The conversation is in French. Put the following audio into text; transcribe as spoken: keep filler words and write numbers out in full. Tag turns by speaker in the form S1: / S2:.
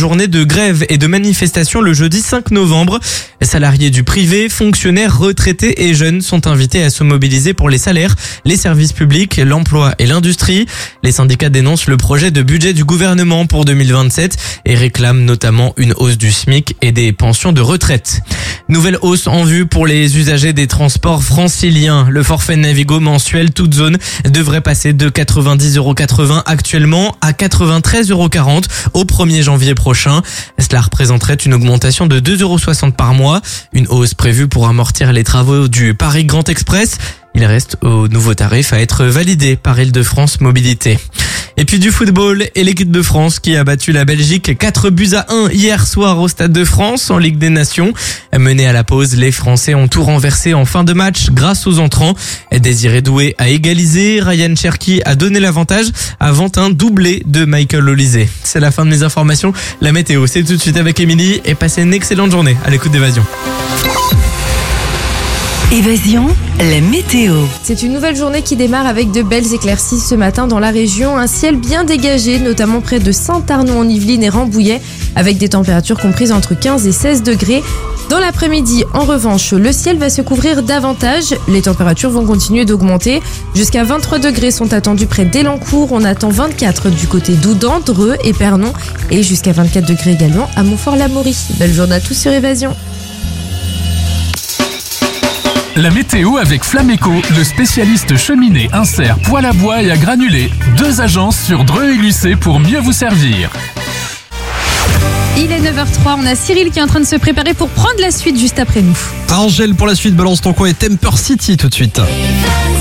S1: journée de grève et de manifestation le jeudi cinq novembre. Les salariés du privé, fonctionnaires, retraités et jeunes sont invités à se mobiliser pour les salaires, les services publics, l'emploi et l'industrie. Les syndicats dénoncent le projet de budget du gouvernement pour deux mille vingt-sept et réclament notamment une hausse du SMIC et des pensions de retraite. Nouvelle hausse en vue pour les usagers des transports franciliens. Le forfait Navigo mensuel toute zone devrait passer de quatre-vingt-dix euros quatre-vingts actuellement à quatre-vingt-treize euros quarante au premier janvier prochain. Cela représenterait une augmentation de deux euros soixante par mois. Une hausse prévue pour amortir les travaux du Paris Grand Express. Il reste au nouveau tarif à être validé par Île-de-France Mobilité. Et puis du football et l'équipe de France qui a battu la Belgique quatre buts à un hier soir au Stade de France en Ligue des Nations. Menés à la pause, les Français ont tout renversé en fin de match grâce aux entrants. Désiré Doué a égalisé, Ryan Cherki a donné l'avantage avant un doublé de Michael Olysée. C'est la fin de mes informations. La météo, c'est tout de suite avec Émilie et passez une excellente journée à l'écoute d'Évasion.
S2: Évasion, la météo.
S3: C'est une nouvelle journée qui démarre avec de belles éclaircies ce matin dans la région. Un ciel bien dégagé, notamment près de Saint-Arnaud-en-Yvelines et Rambouillet, avec des températures comprises entre quinze et seize degrés. Dans l'après-midi, en revanche, le ciel va se couvrir davantage. Les températures vont continuer d'augmenter. Jusqu'à vingt-trois degrés sont attendus près d'Elancourt. On attend vingt-quatre du côté d'Oudan, Dreux et Pernon. Et jusqu'à vingt-quatre degrés également à Montfort-l'Amaury. Belle journée à tous sur Évasion.
S4: La météo avec Flameco, le spécialiste cheminée, insert, poêle à bois et à granulés. Deux agences sur Dreux et Lucé pour mieux vous servir.
S5: Il est neuf heures trois, on a Cyril qui est en train de se préparer pour prendre la suite juste après nous.
S6: Angèle pour la suite, balance ton coin et Temper City tout de suite.